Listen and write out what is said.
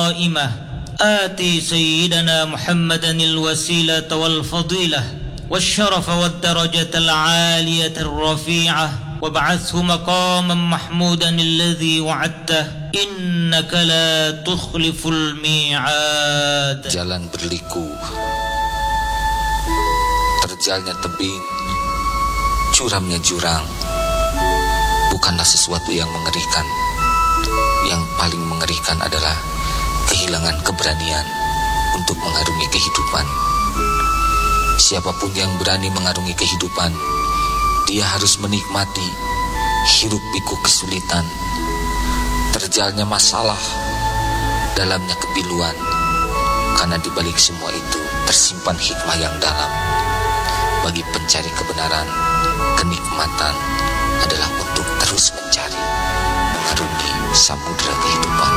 القائمة آتي سيدنا محمدا الوسيلة والفضيلة والشرف والدرجة العالية الرفيعة وابعثه مقاما محمودا الذي وعدته إنك لا تخلف الميعاد. Jalan berliku, terjalnya tebing, curamnya jurang, bukanlah sesuatu yang mengerikan. Yang paling mengerikan adalah kehilangan keberanian untuk mengarungi kehidupan. Siapapun yang berani mengarungi kehidupan, dia harus menikmati hiruk pikuk kesulitan, terjalnya masalah, dalamnya kepiluan. Karena di balik semua itu tersimpan hikmah yang dalam. Bagi pencari kebenaran, kenikmatan adalah untuk terus mencari, mengarungi samudera kehidupan.